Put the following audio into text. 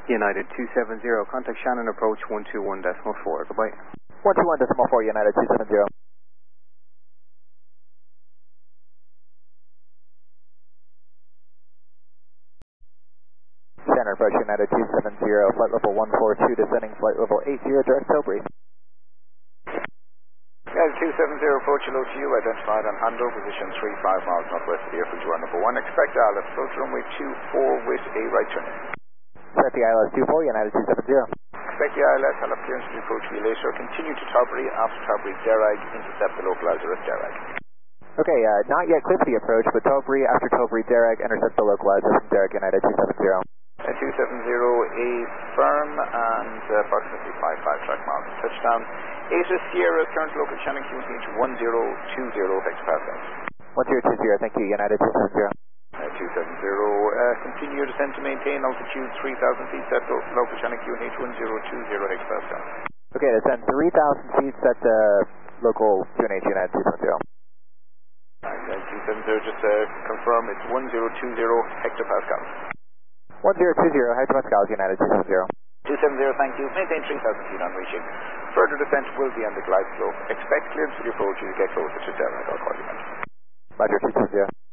United 270, contact Shannon approach 121.4, goodbye. 121.4, United 270. Shannon approach United 270, flight level 142, descending flight level 80, direct Tilbury. United 270, approach hello to you, identified on handover, position 35 miles northwest of the airfield. You are number 1, expect ILS, approach runway 24 with a right turn. Set the ILS 24, United 270. Expect the ILS, I'll have clearance to approach you later. Continue to Tilbury, after Tilbury, Derag, intercept the localizer at Derag. Okay, not yet clear for the approach, but Tilbury, after Tilbury, Derag, intercept the localizer from Derag, United 270. 270, a firm and approximately 55 track miles. Touchdown. Asia Sierra, current local Shannon QNH 1020 hectopascal. 1020, thank you, United 270. 270, continue descent to maintain altitude 3,000 feet, set local Shannon QNH 1020 hectopascal. Okay, descend 3,000 feet, set local QNH United 270. 270, just confirm it's 1020 hectopascal. 1020 hectopascals, United 270. 270, thank you. Maintain 3,000 feet on reaching. Further descent will be on the glide slope. Expect clearance for the approach as you get closer to Derag. I'll call you back. Roger, 220.